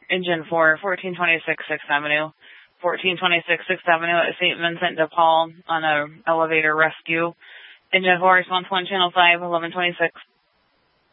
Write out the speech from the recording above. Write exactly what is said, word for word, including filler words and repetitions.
Engine four, fourteen twenty-six sixth Avenue. fourteen twenty-six sixth Avenue at Saint Vincent de Paul on a elevator rescue. Engine four, response one, channel five, eleven twenty-six.